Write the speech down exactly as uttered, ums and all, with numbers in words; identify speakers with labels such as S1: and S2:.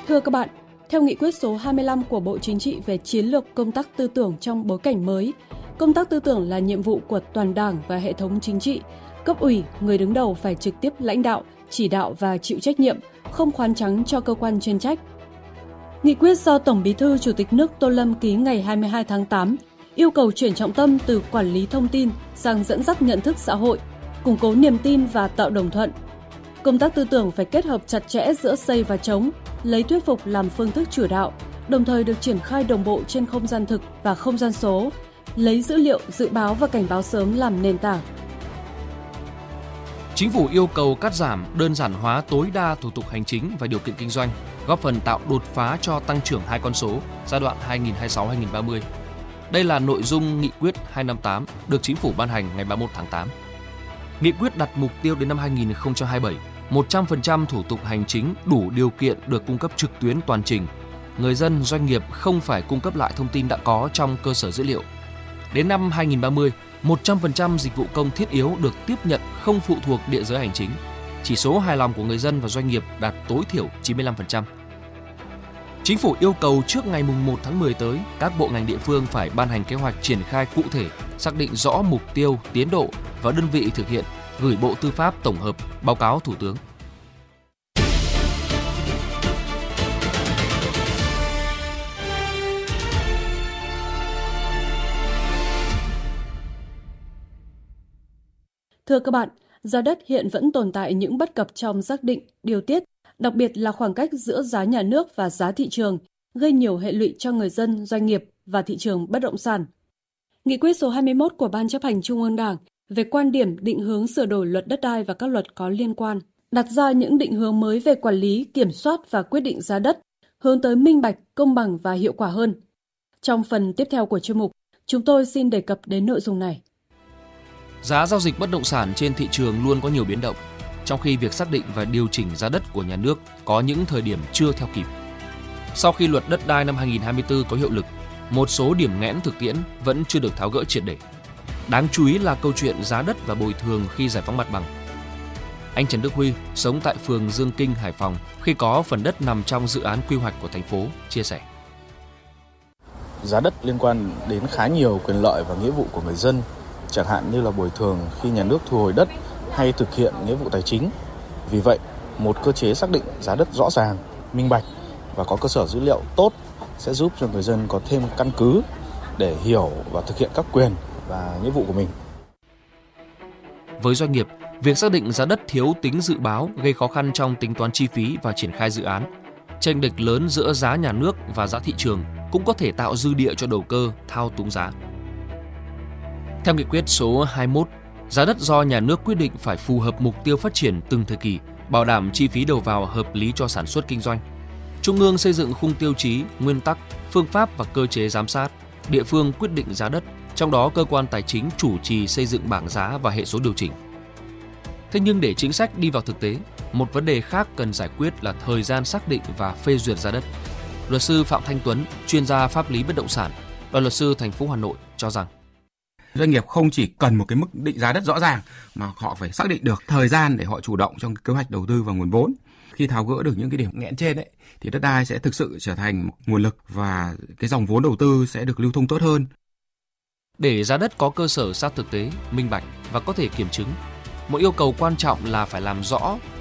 S1: Thưa các bạn, theo nghị quyết số hai mươi lăm của Bộ Chính trị về chiến lược công tác tư tưởng trong bối cảnh mới, công tác tư tưởng là nhiệm vụ của toàn Đảng và hệ thống chính trị. Cấp ủy, người đứng đầu phải trực tiếp lãnh đạo, chỉ đạo và chịu trách nhiệm, không khoán trắng cho cơ quan chuyên trách. Nghị quyết do Tổng Bí thư Chủ tịch nước Tô Lâm ký ngày hai mươi hai tháng tám yêu cầu chuyển trọng tâm từ quản lý thông tin sang dẫn dắt nhận thức xã hội, củng cố niềm tin và tạo đồng thuận. Công tác tư tưởng phải kết hợp chặt chẽ giữa xây và chống, lấy thuyết phục làm phương thức chủ đạo, đồng thời được triển khai đồng bộ trên không gian thực và không gian số, lấy dữ liệu, dự báo và cảnh báo sớm làm nền tảng.
S2: Chính phủ yêu cầu cắt giảm, đơn giản hóa tối đa thủ tục hành chính và điều kiện kinh doanh, góp phần tạo đột phá cho tăng trưởng hai con số giai đoạn hai nghìn không trăm hai mươi sáu đến hai nghìn không trăm ba mươi. Đây là nội dung nghị quyết hai trăm năm mươi tám được Chính phủ ban hành ngày ba mươi mốt tháng tám. Nghị quyết đặt mục tiêu đến năm hai nghìn không trăm hai mươi bảy, một trăm phần trăm thủ tục hành chính đủ điều kiện được cung cấp trực tuyến toàn trình. Người dân, doanh nghiệp không phải cung cấp lại thông tin đã có trong cơ sở dữ liệu. Đến năm hai nghìn không trăm ba mươi, một trăm phần trăm dịch vụ công thiết yếu được tiếp nhận không phụ thuộc địa giới hành chính. Chỉ số hài lòng của người dân và doanh nghiệp đạt tối thiểu chín mươi lăm phần trăm. Chính phủ yêu cầu trước ngày mùng một tháng mười tới, các bộ ngành địa phương phải ban hành kế hoạch triển khai cụ thể, xác định rõ mục tiêu, tiến độ và đơn vị thực hiện, gửi Bộ Tư pháp tổng hợp, báo cáo Thủ tướng.
S1: Thưa các bạn, giá đất hiện vẫn tồn tại những bất cập trong xác định, điều tiết, đặc biệt là khoảng cách giữa giá nhà nước và giá thị trường, gây nhiều hệ lụy cho người dân, doanh nghiệp và thị trường bất động sản. Nghị quyết số hai mươi mốt của Ban Chấp hành Trung ương Đảng về quan điểm định hướng sửa đổi luật đất đai và các luật có liên quan, đặt ra những định hướng mới về quản lý, kiểm soát và quyết định giá đất, hướng tới minh bạch, công bằng và hiệu quả hơn. Trong phần tiếp theo của chuyên mục, chúng tôi xin đề cập đến nội dung này.
S2: Giá giao dịch bất động sản trên thị trường luôn có nhiều biến động, trong khi việc xác định và điều chỉnh giá đất của nhà nước có những thời điểm chưa theo kịp. Sau khi luật đất đai năm hai nghìn không trăm hai mươi tư có hiệu lực, một số điểm nghẽn thực tiễn vẫn chưa được tháo gỡ triệt để. Đáng chú ý là câu chuyện giá đất và bồi thường khi giải phóng mặt bằng. Anh Trần Đức Huy, sống tại phường Dương Kinh, Hải Phòng, khi có phần đất nằm trong dự án quy hoạch của thành phố, chia sẻ.
S3: Giá đất liên quan đến khá nhiều quyền lợi và nghĩa vụ của người dân, chẳng hạn như là bồi thường khi nhà nước thu hồi đất hay thực hiện nghĩa vụ tài chính. Vì vậy, một cơ chế xác định giá đất rõ ràng, minh bạch và có cơ sở dữ liệu tốt sẽ giúp cho người dân có thêm căn cứ để hiểu và thực hiện các quyền và nghĩa vụ của mình.
S2: Với doanh nghiệp, việc xác định giá đất thiếu tính dự báo gây khó khăn trong tính toán chi phí và triển khai dự án. Chênh lệch lớn giữa giá nhà nước và giá thị trường cũng có thể tạo dư địa cho đầu cơ thao túng giá. Theo nghị quyết số hai mươi mốt, giá đất do nhà nước quyết định phải phù hợp mục tiêu phát triển từng thời kỳ, bảo đảm chi phí đầu vào hợp lý cho sản xuất kinh doanh. Trung ương xây dựng khung tiêu chí, nguyên tắc, phương pháp và cơ chế giám sát, địa phương quyết định giá đất, trong đó cơ quan tài chính chủ trì xây dựng bảng giá và hệ số điều chỉnh. Thế nhưng để chính sách đi vào thực tế, một vấn đề khác cần giải quyết là thời gian xác định và phê duyệt giá đất. Luật sư Phạm Thanh Tuấn, chuyên gia pháp lý bất động sản, đoàn luật sư thành phố Hà Nội cho rằng
S4: doanh nghiệp không chỉ cần một cái mức định giá đất rõ ràng mà họ phải xác định được thời gian để họ chủ động trong kế hoạch đầu tư và nguồn vốn. Khi tháo gỡ được những cái điểm nghẽn trên ấy, thì đất đai sẽ thực sự trở thành một nguồn lực và cái dòng vốn đầu tư sẽ được lưu thông tốt hơn.
S2: Để giá đất có cơ sở sát thực tế, minh bạch và có thể kiểm chứng, một yêu cầu quan trọng là phải làm rõ